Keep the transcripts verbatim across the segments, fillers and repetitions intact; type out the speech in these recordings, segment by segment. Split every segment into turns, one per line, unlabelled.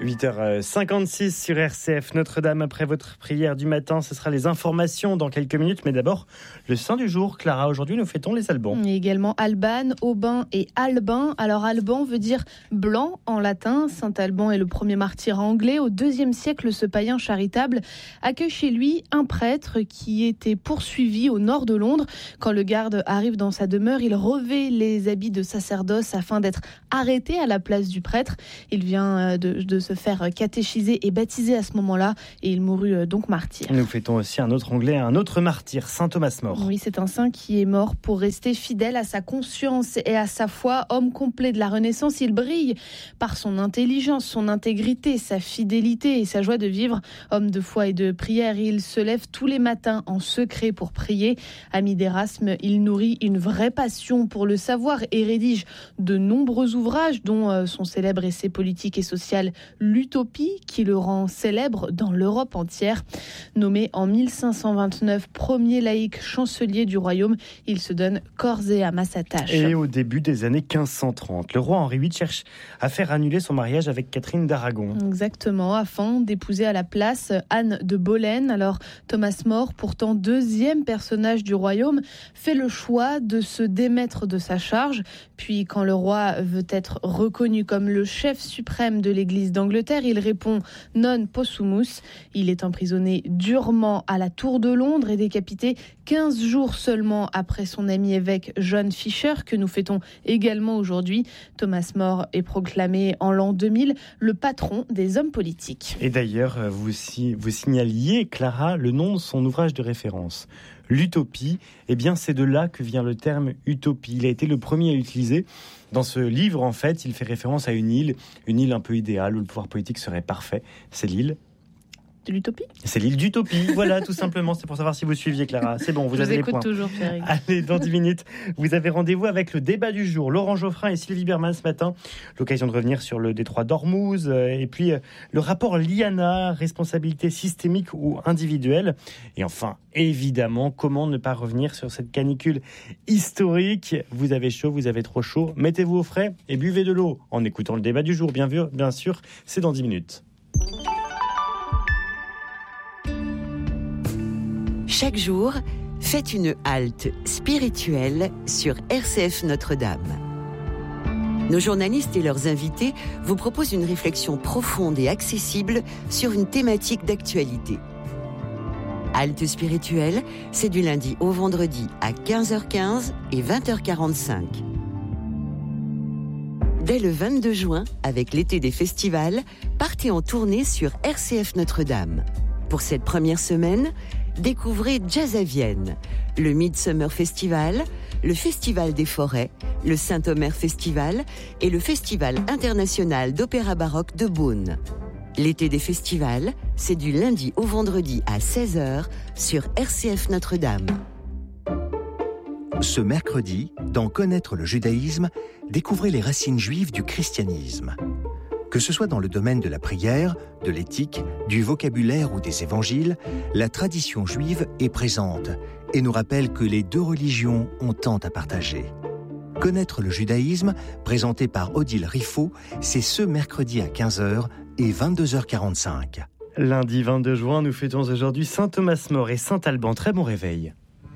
huit heures cinquante-six sur R C F Notre-Dame. Après votre prière du matin, ce sera les informations dans quelques minutes. Mais d'abord, le saint du jour. Clara, aujourd'hui, nous fêtons les Albans.
Et également Alban, Aubin et Albin. Alors Alban veut dire blanc en latin. Saint Alban est le premier martyr anglais. Au deuxième siècle, ce païen charitable accueille chez lui un prêtre qui était poursuivi au nord de Londres. Quand le garde arrive dans sa demeure, il revêt les habits de sacerdoce afin d'être arrêté à la place du prêtre. Il vient de, de se faire catéchiser et baptiser à ce moment-là et il mourut donc martyr.
Nous fêtons aussi un autre anglais, un autre martyr, saint Thomas More.
Oui, c'est un saint qui est mort pour rester fidèle à sa conscience et à sa foi. Homme complet de la Renaissance, il brille par son intelligence, son intégrité, sa fidélité et sa joie de vivre. Homme de foi et de prière, il se lève tous les matins en secret pour prier. Ami d'Érasme, il nourrit une vraie passion pour le savoir et rédige de nombreux ouvrages dont son célèbre essai politique et social L'Utopie, qui le rend célèbre dans l'Europe entière. Nommé en mille cinq cent vingt-neuf premier laïc chancelier du royaume, il se donne corps et âme à sa tâche.
Et au début des années quinze cent trente, le roi Henri huit cherche à faire annuler son mariage avec Catherine d'Aragon.
Exactement, afin d'épouser à la place Anne de Boleyn. Alors Thomas More, pourtant deuxième personnage du royaume, fait le choix de se démettre de sa charge. Puis quand le roi veut être reconnu comme le chef suprême de l'Église d'Angleterre, il répond non possumus. Il est emprisonné durement à la Tour de Londres et décapité quinze jours seulement après son ami évêque John Fisher, que nous fêtons également aujourd'hui. Thomas More est proclamé en l'an deux mille le patron des hommes politiques.
Et d'ailleurs, vous, si, vous signaliez, Clara, le nom de son ouvrage de référence. L'Utopie, eh bien c'est de là que vient le terme utopie. Il a été le premier à l'utiliser. Dans ce livre, en fait, il fait référence à une île, une île un peu idéale où le pouvoir politique serait parfait. C'est l'île
de l'utopie.
C'est l'île d'Utopie, voilà, tout simplement. C'est pour savoir si vous suiviez, Clara. C'est bon, vous
Je
avez
vous
les points.
écoute toujours, Pierre.
Allez, dans dix minutes, vous avez rendez-vous avec le débat du jour. Laurent Geoffrin et Sylvie Berman ce matin. L'occasion de revenir sur le détroit d'Ormuz euh, et puis euh, le rapport Liana, responsabilité systémique ou individuelle. Et enfin, évidemment, comment ne pas revenir sur cette canicule historique. Vous avez chaud, vous avez trop chaud. Mettez-vous au frais et buvez de l'eau en écoutant le débat du jour. Bien, vu, bien sûr, c'est dans dix minutes.
Chaque jour, faites une halte spirituelle sur R C F Notre-Dame. Nos journalistes et leurs invités vous proposent une réflexion profonde et accessible sur une thématique d'actualité. Halte spirituelle, c'est du lundi au vendredi à quinze heures quinze et vingt heures quarante-cinq. Dès le vingt-deux juin, avec l'été des festivals, partez en tournée sur R C F Notre-Dame. Pour cette première semaine, découvrez Jazz à Vienne, le Midsummer Festival, le Festival des Forêts, le Saint-Omer Festival et le Festival international d'opéra baroque de Beaune. L'été des festivals, c'est du lundi au vendredi à seize heures sur R C F Notre-Dame.
Ce mercredi, dans Connaître le judaïsme, découvrez les racines juives du christianisme. Que ce soit dans le domaine de la prière, de l'éthique, du vocabulaire ou des évangiles, la tradition juive est présente et nous rappelle que les deux religions ont tant à partager. Connaître le judaïsme, présenté par Odile Riffaut, c'est ce mercredi à quinze heures et vingt-deux heures quarante-cinq.
Lundi vingt-deux juin, nous fêtons aujourd'hui Saint Thomas More et Saint Alban. Très bon réveil.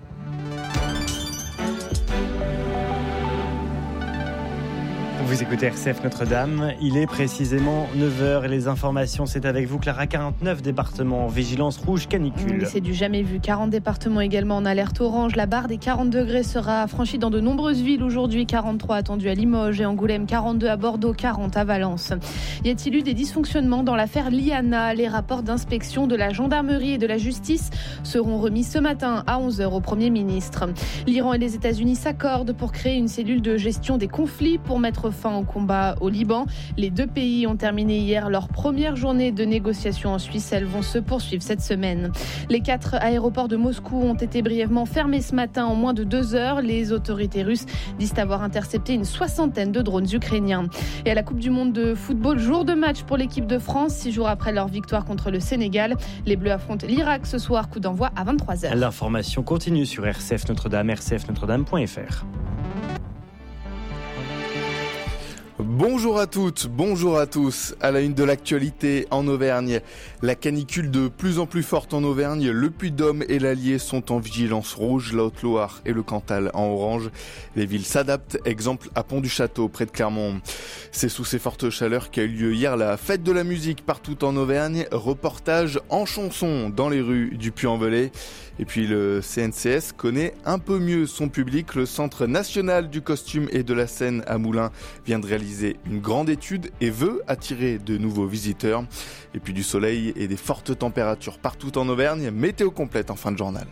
Vous écoutez R C F Notre-Dame, il est précisément neuf heures et les informations, c'est avec vous Clara. Quarante-neuf départements en vigilance rouge canicule.
Oui, c'est du jamais vu. quarante départements également en alerte orange. La barre des quarante degrés sera franchie dans de nombreuses villes aujourd'hui. quarante-trois attendus à Limoges et Angoulême, quarante-deux à Bordeaux, quarante à Valence. Y a-t-il eu des dysfonctionnements dans l'affaire Liana? Les rapports d'inspection de la gendarmerie et de la justice seront remis ce matin à onze heures au Premier ministre. L'Iran et les États-Unis s'accordent pour créer une cellule de gestion des conflits pour mettre fin au combat au Liban. Les deux pays ont terminé hier leur première journée de négociations en Suisse. Elles vont se poursuivre cette semaine. Les quatre aéroports de Moscou ont été brièvement fermés ce matin en moins de deux heures. Les autorités russes disent avoir intercepté une soixantaine de drones ukrainiens. Et à la Coupe du Monde de football, jour de match pour l'équipe de France. Six jours après leur victoire contre le Sénégal, les Bleus affrontent l'Irak ce soir. Coup d'envoi à vingt-trois heures.
L'information continue sur R C F Notre-Dame, r c f notre dame point f r.
Bonjour à toutes, bonjour à tous. À la une de l'actualité en Auvergne, la canicule de plus en plus forte en Auvergne. Le Puy-de-Dôme et l'Allier sont en vigilance rouge, la Haute-Loire et le Cantal en orange. Les villes s'adaptent, exemple à Pont-du-Château, près de Clermont. C'est sous ces fortes chaleurs qu'a eu lieu hier la fête de la musique partout en Auvergne. Reportage en chanson dans les rues du Puy-en-Velay. Et puis le C N C S connaît un peu mieux son public. Le Centre national du costume et de la scène à Moulins vient de réaliser une grande étude et veut attirer de nouveaux visiteurs. Et puis du soleil et des fortes températures partout en Auvergne. Météo complète en fin de journal.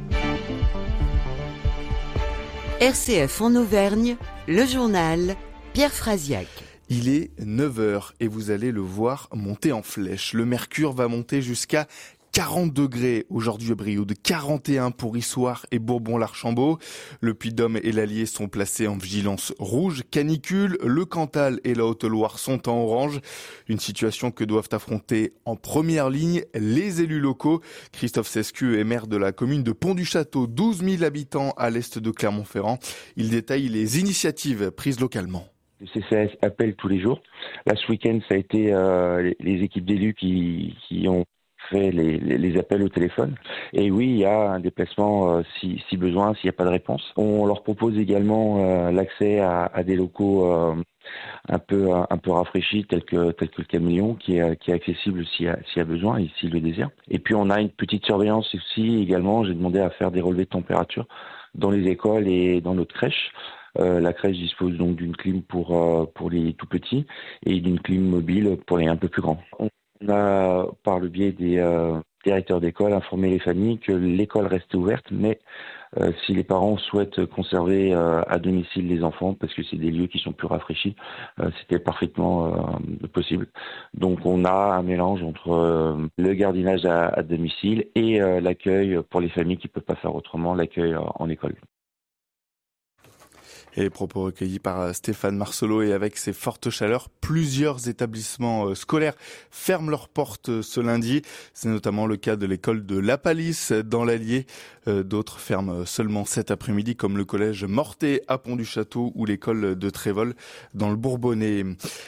R C F en Auvergne, le journal Pierre Frasiac.
Il est neuf heures et vous allez le voir monter en flèche. Le mercure va monter jusqu'à quarante degrés aujourd'hui à Brioude, quarante et un pour Issoire et Bourbon-l'Archambault. Le Puy-de-Dôme et l'Allier sont placés en vigilance rouge, canicule. Le Cantal et la Haute-Loire sont en orange. Une situation que doivent affronter en première ligne les élus locaux. Christophe Cescu est maire de la commune de Pont-du-Château, douze mille habitants à l'est de Clermont-Ferrand. Il détaille les initiatives prises localement.
Le C C S appelle tous les jours. Là, ce week-end, ça a été euh, les, les équipes d'élus qui, qui ont fait les, les, les appels au téléphone. Et oui, il y a un déplacement euh, si, si besoin, s'il n'y a pas de réponse. On leur propose également euh, l'accès à, à des locaux euh, un peu un peu rafraîchis, tels que tel que le Caméléon, qui est qui est accessible s'il y a, s'il y a besoin et s'il le désire. Et puis on a une petite surveillance aussi également. J'ai demandé à faire des relevés de température dans les écoles et dans notre crèche. Euh, la crèche dispose donc d'une clim pour euh, pour les tout petits et d'une clim mobile pour les un peu plus grands. On a, par le biais des euh, directeurs d'école, informé les familles que l'école restait ouverte, mais euh, si les parents souhaitent conserver euh, à domicile les enfants, parce que c'est des lieux qui sont plus rafraîchis, euh, c'était parfaitement euh, possible. Donc on a un mélange entre euh, le gardiennage à, à domicile et euh, l'accueil pour les familles qui ne peuvent pas faire autrement, l'accueil en, en école.
Et les propos recueillis par Stéphane Marcelot. Et avec ces fortes chaleurs, plusieurs établissements scolaires ferment leurs portes ce lundi. C'est notamment le cas de l'école de La Palisse dans l'Allier. D'autres ferment seulement cet après-midi, comme le collège Mortet à Pont-du-Château ou l'école de Trévol dans le Bourbonnais.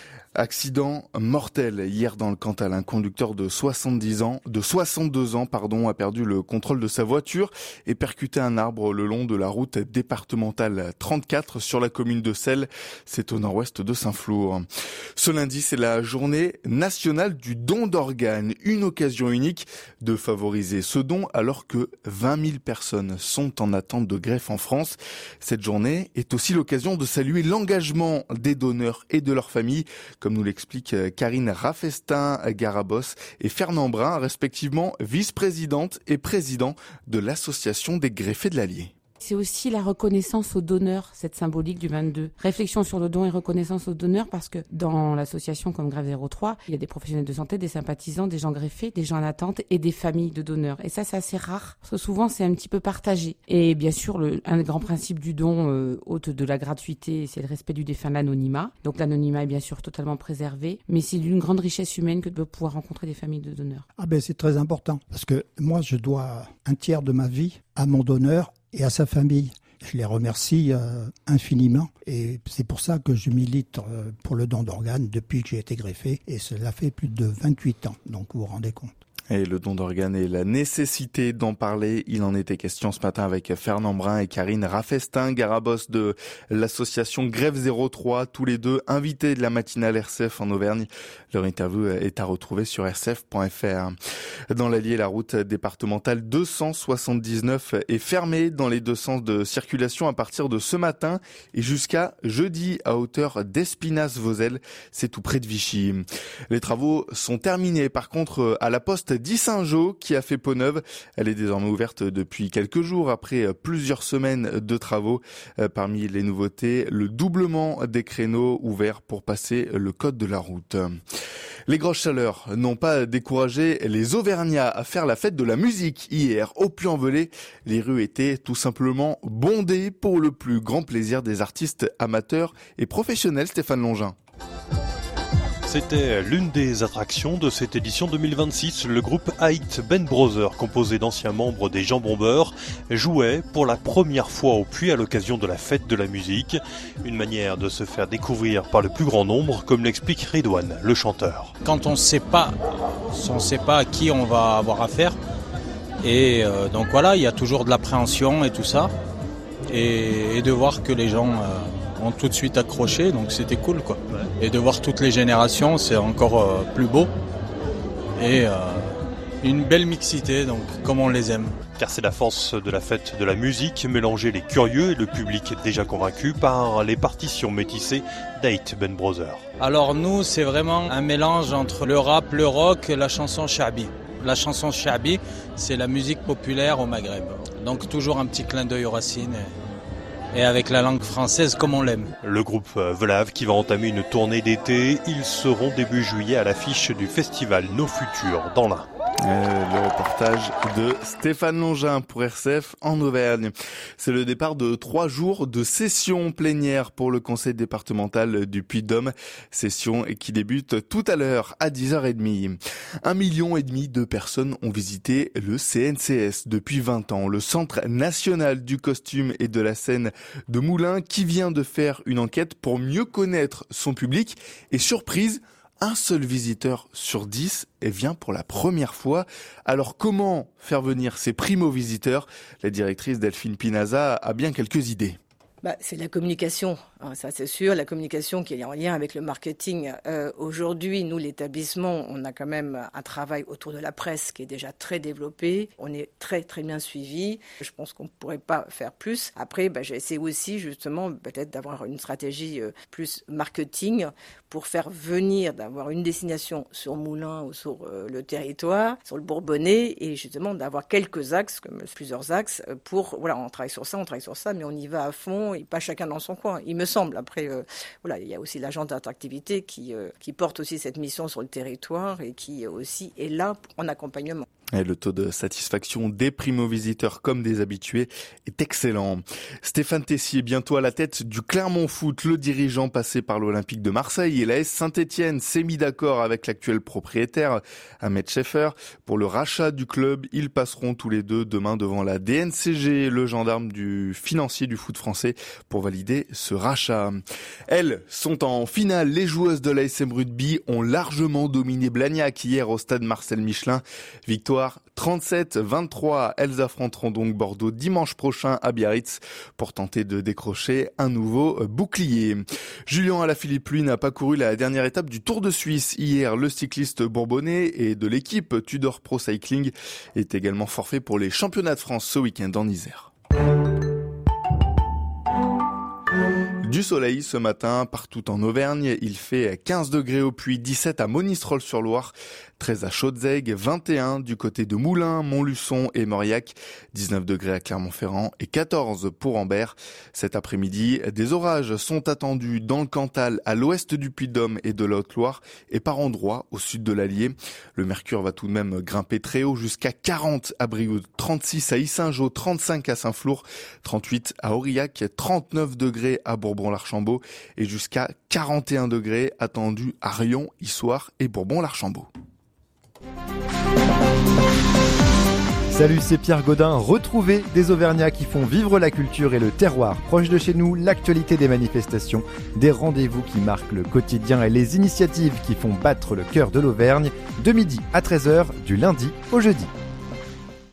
Accident mortel hier dans le Cantal. Un conducteur de soixante-dix ans, de soixante-deux ans, pardon, a perdu le contrôle de sa voiture et percuté un arbre le long de la route départementale trente-quatre sur la commune de Selles. C'est au nord-ouest de Saint-Flour. Ce lundi, c'est la journée nationale du don d'organes. Une occasion unique de favoriser ce don alors que vingt mille personnes sont en attente de greffe en France. Cette journée est aussi l'occasion de saluer l'engagement des donneurs et de leurs familles, comme nous l'explique Karine Raffestin-Garabos et Fernand Brun, respectivement vice-présidente et président de l'association des greffés de l'Allier.
C'est aussi la reconnaissance aux donneurs, cette symbolique du vingt-deux. Réflexion sur le don et reconnaissance aux donneurs, parce que dans l'association comme Greffe zéro trois, il y a des professionnels de santé, des sympathisants, des gens greffés, des gens en attente et des familles de donneurs. Et ça, c'est assez rare, parce que souvent, c'est un petit peu partagé. Et bien sûr, le, un des grands principes du don, euh, haute de la gratuité, c'est le respect du défunt, l'anonymat. Donc l'anonymat est bien sûr totalement préservé, mais c'est d'une grande richesse humaine que de pouvoir rencontrer des familles de donneurs.
Ah ben c'est très important, parce que moi, je dois un tiers de ma vie à mon donneur et à sa famille. Je les remercie euh, infiniment et c'est pour ça que je milite euh, pour le don d'organes depuis que j'ai été greffé et cela fait plus de vingt-huit ans, donc vous vous rendez compte.
Et le don d'organes et la nécessité d'en parler, il en était question ce matin avec Fernand Brun et Karine Raffestin-Garabos de l'association Greffe zéro trois, tous les deux invités de la matinale R C F en Auvergne. Leur interview est à retrouver sur r c f point f r. Dans l'Allier, la route départementale deux cent soixante-dix-neuf est fermée dans les deux sens de circulation à partir de ce matin et jusqu'à jeudi à hauteur d'Espinasse-Vozelle. C'est tout près de Vichy. Les travaux sont terminés. Par contre, à la poste d'Issingeaux qui a fait peau neuve. Elle est désormais ouverte depuis quelques jours après plusieurs semaines de travaux. Parmi les nouveautés, le doublement des créneaux ouverts pour passer le code de la route. Les grosses chaleurs n'ont pas découragé les Auvergnats à faire la fête de la musique hier au Puy-en-Velay. Les rues étaient tout simplement bondées pour le plus grand plaisir des artistes amateurs et professionnels. Stéphane Longin.
C'était l'une des attractions de cette édition deux mille vingt-six. Le groupe Haight Band Brothers, composé d'anciens membres des Jambons Beurre, jouait pour la première fois au Puy à l'occasion de la fête de la musique. Une manière de se faire découvrir par le plus grand nombre, comme l'explique Ridouane, le chanteur.
Quand on ne sait pas, on ne sait pas à qui on va avoir affaire, et euh, donc voilà, il y a toujours de l'appréhension et tout ça, et, et de voir que les gens euh, ont tout de suite accroché, donc c'était cool quoi. Et de voir toutes les générations, c'est encore euh, plus beau, et euh, une belle mixité, donc comme on les aime.
Car c'est la force de la fête de la musique, mélanger les curieux et le public déjà convaincu par les partitions métissées d'Haight Band Brothers.
Alors nous, c'est vraiment un mélange entre le rap, le rock et la chanson shabi. La chanson shabi, c'est la musique populaire au Maghreb. Donc toujours un petit clin d'œil aux racines et, et avec la langue française comme on l'aime.
Le groupe Vlave qui va entamer une tournée d'été, ils seront début juillet à l'affiche du festival Nos Futurs dans l'Ain.
Euh, le reportage de Stéphane Longin pour R C F en Auvergne. C'est le départ de trois jours de session plénière pour le conseil départemental du Puy-de-Dôme. Session qui débute tout à l'heure à dix heures trente. Un million et demi de personnes ont visité le C N C S depuis vingt ans. Le Centre national du costume et de la scène de Moulins qui vient de faire une enquête pour mieux connaître son public. Et surprise, un seul visiteur sur dix vient pour la première fois. Alors comment faire venir ces primo-visiteurs ? La directrice Delphine Pinaza a bien quelques idées.
Bah, c'est la communication, hein, ça c'est sûr, la communication qui est en lien avec le marketing. Euh, aujourd'hui, nous, l'établissement, on a quand même un travail autour de la presse qui est déjà très développé. On est très très bien suivi. Je pense qu'on ne pourrait pas faire plus. Après, bah, j'ai essayé aussi justement peut-être d'avoir une stratégie euh, plus marketing pour faire venir, d'avoir une destination sur Moulins ou sur euh, le territoire, sur le Bourbonnais, et justement d'avoir quelques axes, comme plusieurs axes, pour, voilà, on travaille sur ça, on travaille sur ça, mais on y va à fond, et pas chacun dans son coin, il me semble. Après, euh, voilà, il y a aussi l'agent d'attractivité qui, euh, qui porte aussi cette mission sur le territoire et qui euh, aussi est là en accompagnement.
Et le taux de satisfaction des primo-visiteurs comme des habitués est excellent. Stéphane Tessier, bientôt à la tête du Clermont Foot, le dirigeant passé par l'Olympique de Marseille et l'A S Saint-Etienne s'est mis d'accord avec l'actuel propriétaire, Ahmed Scheffer. Pour le rachat du club, ils passeront tous les deux demain devant la D N C G, le gendarme du financier du foot français, pour valider ce rachat. Elles sont en finale. Les joueuses de l'A S M Rugby ont largement dominé Blagnac hier au stade Marcel Michelin. Victoire trente-sept vingt-trois. Elles affronteront donc Bordeaux dimanche prochain à Biarritz pour tenter de décrocher un nouveau bouclier. Julien Alaphilippe, lui, n'a pas couru la dernière étape du Tour de Suisse. Hier, le cycliste bourbonnais et de l'équipe Tudor Pro Cycling est également forfait pour les championnats de France ce week-end en Isère. Du soleil ce matin partout en Auvergne. Il fait quinze degrés au Puy, dix-sept à Monistrol-sur-Loire, treize à Chaudzègue, vingt et un du côté de Moulins, Montluçon et Mauriac, dix-neuf degrés à Clermont-Ferrand et quatorze pour Ambert. Cet après-midi, des orages sont attendus dans le Cantal, à l'ouest du Puy-de-Dôme et de la Haute-Loire et par endroits au sud de l'Allier. Le mercure va tout de même grimper très haut jusqu'à quarante à Brioude, trente-six à Yssingeaux, trente-cinq à Saint-Flour, trente-huit à Aurillac, trente-neuf degrés à Bourbon-l'Archambault et jusqu'à quarante et un degrés attendus à Rion, Issoire et Bourbon-l'Archambault.
Salut, c'est Pierre Godin. Retrouvez des Auvergnats qui font vivre la culture et le terroir. Proche de chez nous, l'actualité des manifestations, des rendez-vous qui marquent le quotidien et les initiatives qui font battre le cœur de l'Auvergne, de midi à treize heures, du lundi au jeudi.